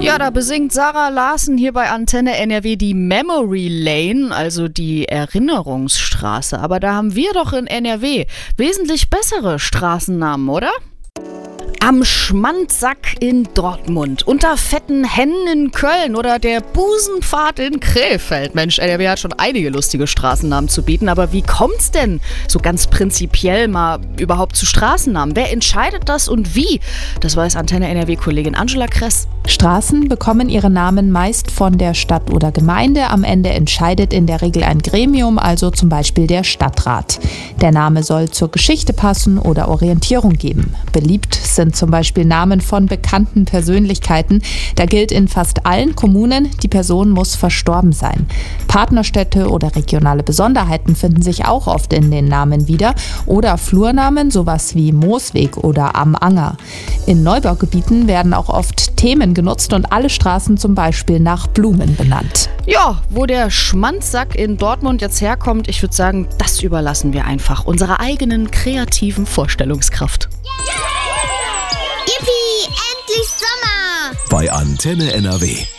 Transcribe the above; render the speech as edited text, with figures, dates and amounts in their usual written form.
Ja, da besingt Sarah Larsen hier bei Antenne NRW die Memory Lane, also die Erinnerungsstraße. Aber da haben wir doch in NRW wesentlich bessere Straßennamen, oder? Am Schmandsack in Dortmund, unter fetten Hennen in Köln oder der Busenpfad in Krefeld. Mensch, NRW hat schon einige lustige Straßennamen zu bieten, aber wie kommt's denn so ganz prinzipiell mal überhaupt zu Straßennamen? Wer entscheidet das und wie? Das weiß Antenne NRW-Kollegin Angela Kress. Straßen bekommen ihre Namen meist von der Stadt oder Gemeinde. Am Ende entscheidet in der Regel ein Gremium, also zum Beispiel der Stadtrat. Der Name soll zur Geschichte passen oder Orientierung geben. Beliebt sind zum Beispiel Namen von bekannten Persönlichkeiten. Da gilt in fast allen Kommunen, die Person muss verstorben sein. Partnerstädte oder regionale Besonderheiten finden sich auch oft in den Namen wieder. Oder Flurnamen, sowas wie Moosweg oder Am Anger. In Neubaugebieten werden auch oft Themen genutzt und alle Straßen zum Beispiel nach Blumen benannt. Ja, wo der Schmandsack in Dortmund jetzt herkommt, ich würde sagen, das überlassen wir einfach unserer eigenen kreativen Vorstellungskraft. Yippie, endlich Sommer! Bei Antenne NRW.